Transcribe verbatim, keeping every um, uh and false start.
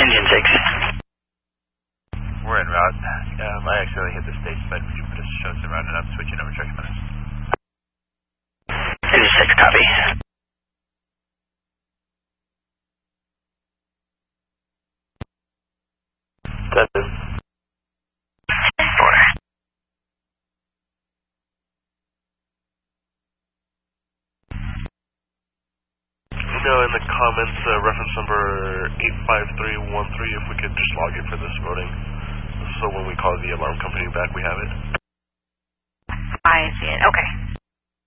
Engine six. We're en route. Um, I actually hit the stage side. Would you put a show surrounded? I'm switching over track minutes. Engine six, copy. Seven. Four. You know, in the comments, uh, reference number eight five three one three, if we could just log it for this voting. So when we call the alarm company back, we have it. I see it. Okay.